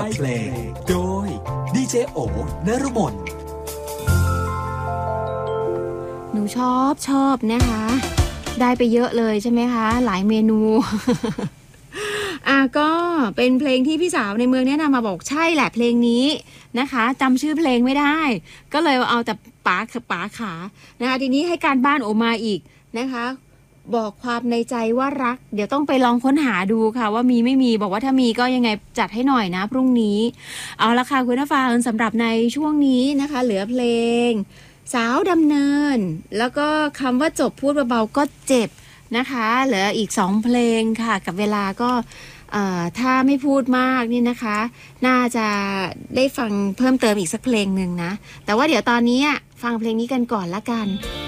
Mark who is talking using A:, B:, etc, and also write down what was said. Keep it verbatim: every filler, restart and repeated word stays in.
A: เพลงโดยดีเจโอ นฤมล
B: หนูชอบชอบนะคะได้ไปเยอะเลยใช่ไหมคะหลายเมนู อ่ะก็เป็นเพลงที่พี่สาวในเมืองแนะนำมาบอกใช่แหละเพลงนี้นะคะจำชื่อเพลงไม่ได้ก็เลยเอาแต่ป๋าป๋าขานะคะทีนี้ให้การบ้านโอมาอีกนะคะบอกความในใจว่ารักเดี๋ยวต้องไปลองค้นหาดูค่ะว่ามีไม่มีบอกว่าถ้ามีก็ยังไงจัดให้หน่อยนะพรุ่งนี้เอาละค่ะคุณผู้ฟังสำหรับในช่วงนี้นะคะเหลือเพลงสาวดำเนินแล้วก็คำว่าจบพูดเบาๆก็เจ็บนะคะเหลืออีกสองเพลงค่ะกับเวลาก็ถ้าไม่พูดมากนี่นะคะน่าจะได้ฟังเพิ่มเติมอีกสักเพลงหนึ่งนะแต่ว่าเดี๋ยวตอนนี้ฟังเพลงนี้กันก่อนละกัน